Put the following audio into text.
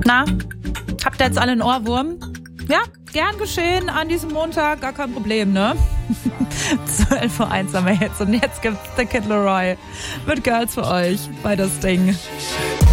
Na, habt ihr jetzt alle einen Ohrwurm? Ja, gern geschehen an diesem Montag, gar kein Problem, ne? 12:01 haben wir jetzt und jetzt gibt's The Kid Laroi mit Girls für euch bei das Ding.